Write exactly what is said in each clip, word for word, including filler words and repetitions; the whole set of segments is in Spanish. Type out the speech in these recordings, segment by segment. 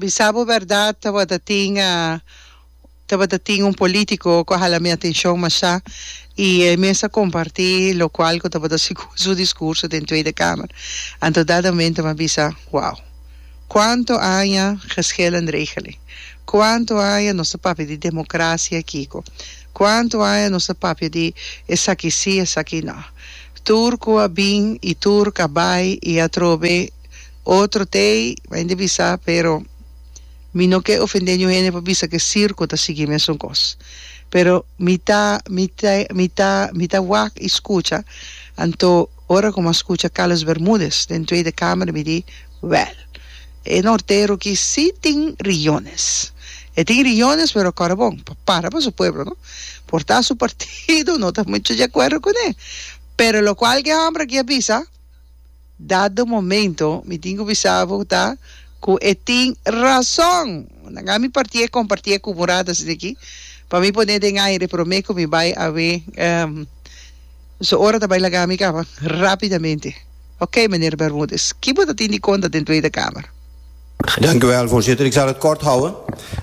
bisabo verdad tawa dating uh, tawa dating un politico ko hala mi atención masya y eh, mesa compartir lo cual ko tawa da su discurso de Tweede Kamer. En tot dat moment ma bisa wow. Quanto haya geschil en regeling. Quanto haya nosso papel de democracia Kiko. Quanto haya nosso papel de essa aqui sim, essa aqui não. Turco a bem e turco a bai e a trove outro tei, ainda bisa, pero mi no que ofender ninguém para bisa que circo tá seguir mesmo coisa. Pero mita mita mita mita wak escucha, anto ora como escucha Carlos Bermúdez dentro da Câmara me di, well, é norteiro que sí tem rillones. E tem rillones, pero cara bom, para para su pueblo, ¿no? Portar su partido, no está mucho de acuerdo con él. Pero lo cual que hombre que avisa, dado momento, me tengo que votar que ele tem razão. Na minha partida compartilha com moradas daqui, para mim poder ganhar e prometo que vai haver um, so hora de bailar mi cama rapidamente. Oké, meneer Bermúdez, que moet in die conta in de Tweede Kamer? Dank u wel, voorzitter. Ik zal het kort houden.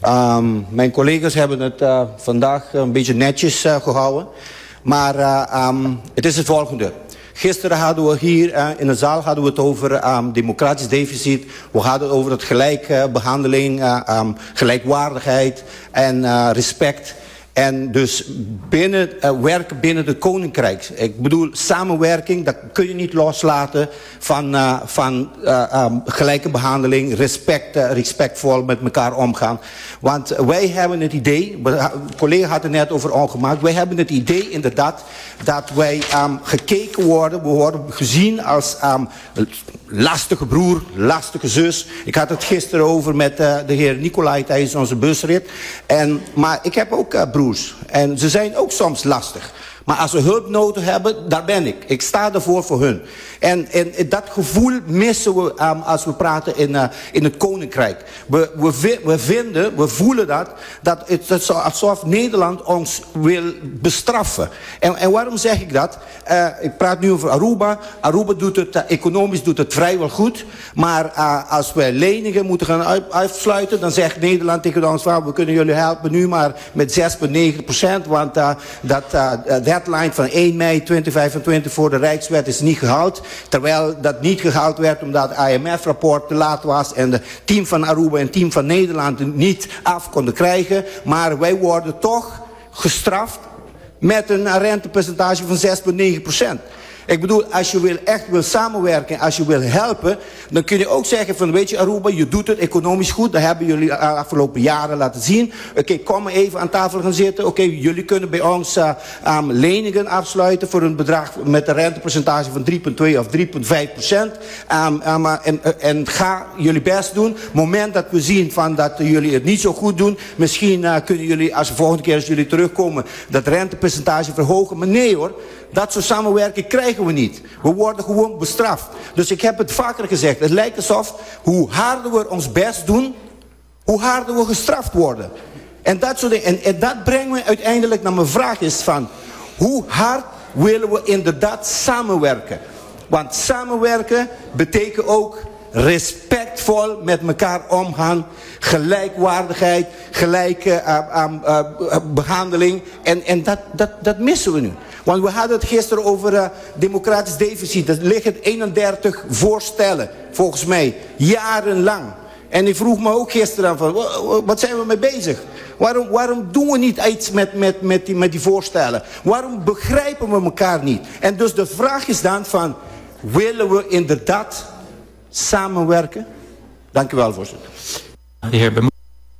Um, mijn collega's hebben het uh, vandaag een beetje netjes uh, gehouden. Maar uh, um, het is het volgende. Gisteren hadden we hier uh, in de zaal hadden we het over um, democratisch deficit. We hadden het over het gelijke behandeling, uh, um, gelijkwaardigheid en uh, respect. En dus binnen, uh, werken binnen het koninkrijk. Ik bedoel, samenwerking, dat kun je niet loslaten van, uh, van uh, um, gelijke behandeling, respect, uh, respectvol met elkaar omgaan. Want wij hebben het idee, de collega had het net over ongemaakt, wij hebben het idee inderdaad dat wij um, gekeken worden, we worden gezien als um, lastige broer, lastige zus. Ik had het gisteren over met uh, de heer Nicolai tijdens onze busrit. En, maar ik heb ook uh, broers. En ze zijn ook soms lastig. Maar als we hulp nodig hebben, daar ben ik. Ik sta ervoor voor hun. En, en dat gevoel missen we um, als we praten in, uh, in het koninkrijk. We, we, we vinden, we voelen dat, dat het, het alsof Nederland ons wil bestraffen. En, en waarom zeg ik dat? Uh, ik praat nu over Aruba. Aruba doet het, uh, economisch doet het vrijwel goed. Maar uh, als we leningen moeten gaan uit, uitsluiten, dan zegt Nederland tegen ons, we kunnen jullie helpen nu maar met zes komma negen procent. Want uh, dat uh, deadline van één mei tweeduizend vijfentwintig voor de Rijkswet is niet gehaald. Terwijl dat niet gehaald werd omdat het I M F-rapport te laat was en het team van Aruba en het team van Nederland het niet af konden krijgen. Maar wij worden toch gestraft met een rentepercentage van zes komma negen procent. Ik bedoel, als je wil echt wil samenwerken, als je wil helpen, dan kun je ook zeggen van, weet je Aruba, je doet het economisch goed. Dat hebben jullie de afgelopen jaren laten zien. Oké, okay, kom maar even aan tafel gaan zitten. Oké, okay, jullie kunnen bij ons uh, um, leningen afsluiten voor een bedrag met een rentepercentage van drie komma twee of drie komma vijf procent. Um, um, en, en ga jullie best doen. Op het moment dat we zien van dat jullie het niet zo goed doen, misschien uh, kunnen jullie, als de volgende keer als jullie terugkomen, dat rentepercentage verhogen. Maar nee hoor. Dat soort samenwerking krijgen we niet. We worden gewoon bestraft. Dus ik heb het vaker gezegd. Het lijkt alsof hoe harder we ons best doen, hoe harder we gestraft worden. En dat, soort dingen. En, en dat brengt me uiteindelijk naar mijn vraag is van, hoe hard willen we inderdaad samenwerken? Want samenwerken betekent ook respectvol met elkaar omgaan, gelijkwaardigheid, gelijke uh, um, uh, behandeling. En, en dat, dat, dat missen we nu. Want we hadden het gisteren over uh, democratisch deficit. Er liggen eenendertig voorstellen, volgens mij, jarenlang. En ik vroeg me ook gisteren aan van, wat zijn we mee bezig? Waarom, waarom doen we niet iets met, met, met, die, met die voorstellen? Waarom begrijpen we elkaar niet? En dus de vraag is dan van, willen we inderdaad samenwerken? Dank u wel, voorzitter. De heer Bermúdez.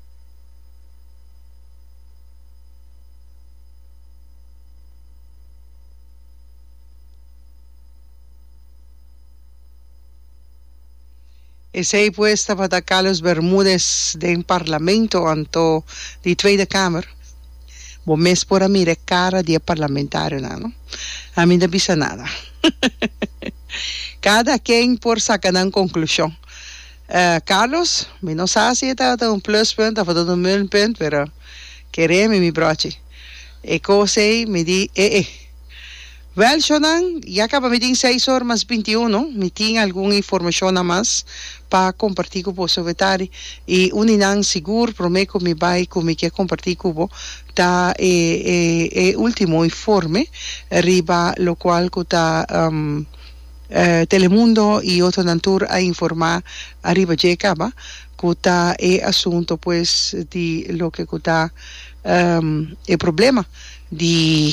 Esa puesta para Carlos Bermúdez del Parlamento anto di Tweede Kamer. Bo mes por a mire cara di parlamentario, ¿no? A mí no pisa nada. Cada quien por sacar una conclusión. Uh, Carlos, mi no sé si het un pluspunt of een minpunt, pero quereme mi broche. E cos'è mi di, eh eh. Well, Shonan, ya acaba meeting seis horas más veintiuno, meeting alguna información a más para compartir con vos vetari y uninang seguro prometo mi bai como que compartir con vos ta eh, eh, eh, último informe arriba lo cual ta um, eh, Telemundo y otro natur a informar arriba llegaba ta e asunto pues di lo que ta um, el problema di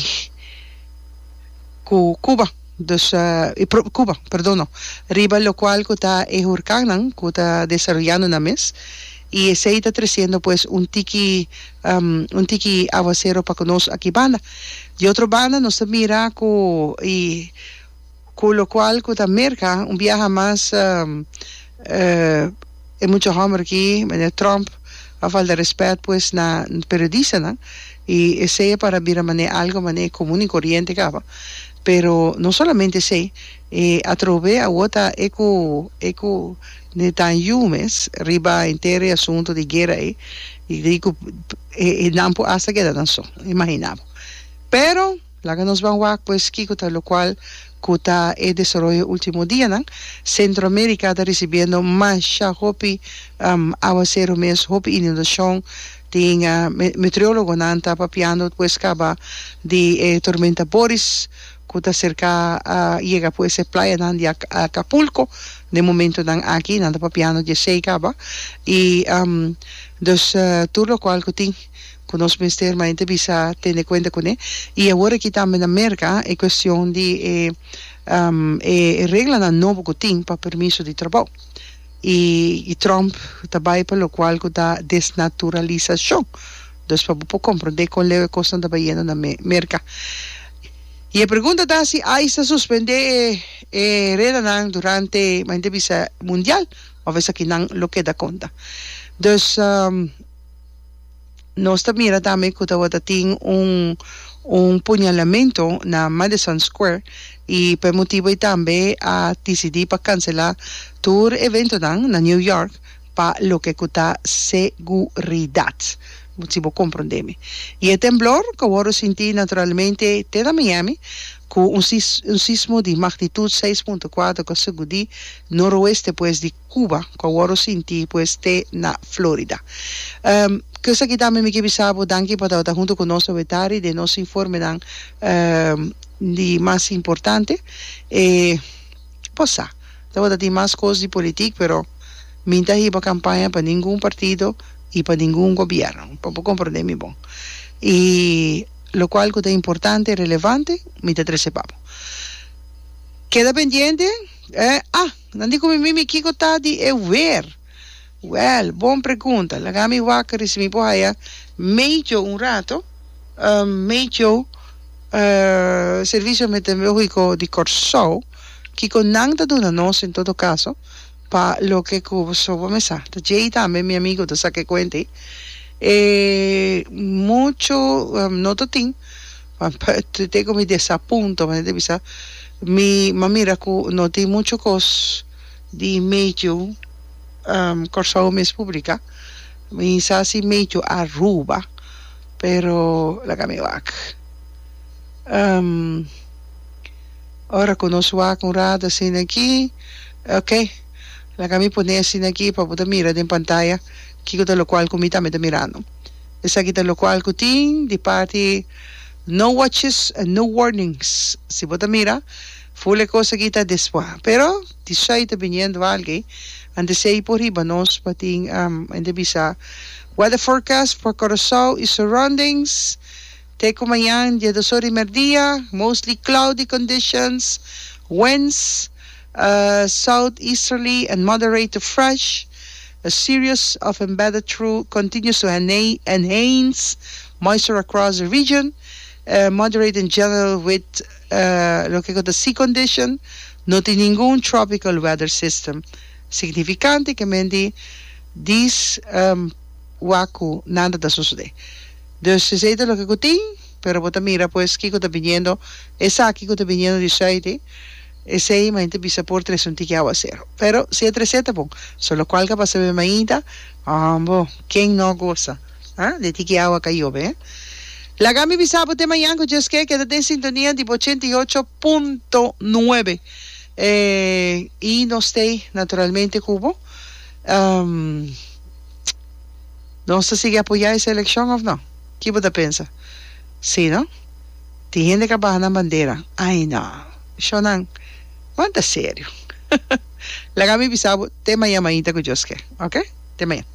Cuba, dus, uh, Cuba, perdono, arriba lo cual que está el huracán que está desarrollando una mes y se está creciendo pues un tiki um, un tiki aguacero para que nos aquí banda y otro banda nos mira con y con lo cual que está merca un viaje más um, uh, hay mucho hambre aquí, meneer Trump a falta de respeto pues na periodista ¿no? Y ese para ver algo mané común y corriente cava pero no solamente sé eh, a través a otra eco eco de tan yumes riba entero asunto de guerra eh, y digo eh, nampo hasta que dan so imaginamos pero la que nos van a pues kiko tal lo cual kuta el desarrollo último día ¿no? Centroamérica está recibiendo más hopi um, aguacero mes hopi inundación tinha meteorólogo nanta papiando pues caba de eh, tormenta Boris que cerca a uh, llega pues a playa de Acapulco de momento dan aquí nanda papiando de seicaba y um, dus uh, todo lo cual que tin con los ministerios más bisa tener cuenta con él y ahora que también en América es cuestión de eh, um, eh, regla na nuevo que tin para permiso de trabajo y, y Trump também por lo cual que da desnaturalización dus para poder comprender con la cosa da yendo na América. Y la pregunta es si hay se suspende eh, redan durante la entrevista mundial o veces que no lo queda cuenta. Entonces, um, nos mira también que tiene un, un puñalamiento en Madison Square y por motivo también a decidir para cancelar todo evento en New York para lo que cuesta seguridad. Si vos comprendeme. Y el temblor que ahora sentí naturalmente de Miami con un, sis, un sismo de magnitud seis punto cuatro que se di noroeste pues de Cuba que ahora sentí pues de na Florida. Um, cosa que también me quiero danke para estar junto con nosotros vetari de nos informe dan um, de más importante eh, pues estaba de más cosas de política pero mientras iba campaña para ningún partido y para ningún gobierno, para comprender mi bon. Y lo cual que es importante y relevante, mi te trece papo. Queda pendiente, eh, ah, no digo mi mi kiko está de ver. Well, buena pregunta. La gami waka recibí por allá, medio un rato, um, medio uh, servicio meteorológico de Corso, kiko nangta de una noche en todo caso, para lo que sobo mesa. Entonces, también mi amigo te saque cuenta. Eh, mucho, um, no te tengo mi desapunto, mi mamira no tiene mucho cos de medio um, corso mes pública. Mi sasi medio Aruba, pero la camivac. Um, ahora conozco a un rato sin aquí, ok. La que me pone así aquí para poder mirar en pantalla que de lo cual comita me está mirando. Es aquí de lo cual cutín de parte no watches and no warnings. Si vos te mira, fue la cosa que está después. Pero, si se está viniendo alguien, antes de ir por arriba, nos patín um, en divisa. Weather forecast for Curacao y surroundings. Teco mañana, de dos horas y media, mostly cloudy conditions, winds, Uh, southeasterly and moderate to fresh. A series of embedded through continues to enha- enhance moisture across the region. Uh, moderate in general with uh, lo que es the sea condition. No tiene ningún tropical weather system. Significante que mendi dis um, waku nada da sucede. Dus se zeta lo que cutin, pero bota mira pues kiko está viniendo, esa kiko está viniendo de Saite. Ese imagínate bisa por tres un tique aguacero. Pero si es trescientos, bon, solo cual que pasa de maíta, ah, bon, ¿quién no goza? ¿Ah? De tique agua cayó, ¿ve? La Gami Bisabo de Mayanco, es que quédate en sintonía de ochenta y ocho punto nueve. Eh, y no esté naturalmente Cubo. Um, no se sigue apoyar esa elección o no. ¿Qué vos piensa? Sí, ¿no? Tiene gente que baja la bandera. Ay, no. Yo no. ¿Cuánto serio? La Gami Bisabo de Mayamayita con Joske. ¿Ok? De Mayan.